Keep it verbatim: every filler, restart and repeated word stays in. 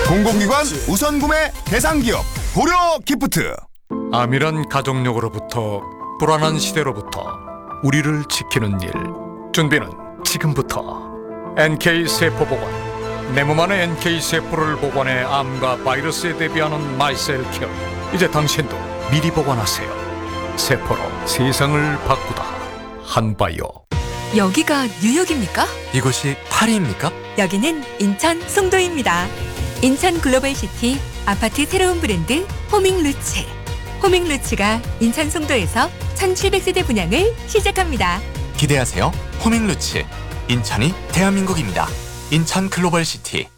공공기관 우선 구매 대상 기업 고려 기프트. 암이란 가족력으로부터 불안한 시대로부터 우리를 지키는 일. 준비는 지금부터. 엔케이 세포보관. 내 몸 안에 엔케이 세포를 보관해 암과 바이러스에 대비하는 마이셀케어. 이제 당신도 미리 보관하세요. 세포로 세상을 바꾸다. 한바이오. 여기가 뉴욕입니까? 이곳이 파리입니까? 여기는 인천 송도입니다. 인천 글로벌시티 아파트 새로운 브랜드 호밍루츠. 호밍루츠가 인천 송도에서 천칠백 세대 분양을 시작합니다. 기대하세요. 호밍루츠. 인천이 대한민국입니다. 인천 글로벌시티.